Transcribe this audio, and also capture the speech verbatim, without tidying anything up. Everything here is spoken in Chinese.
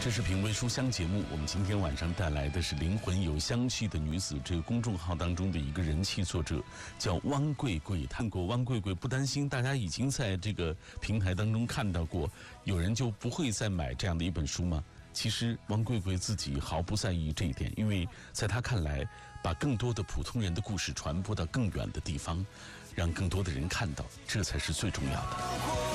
这是品味书香节目，我们今天晚上带来的是灵魂有香气的女子这个公众号当中的一个人气作者，叫汪贵贵。看过汪贵贵，不担心大家已经在这个平台当中看到过，有人就不会再买这样的一本书吗？其实汪贵贵自己毫不在意这一点，因为在他看来，把更多的普通人的故事传播到更远的地方，让更多的人看到，这才是最重要的。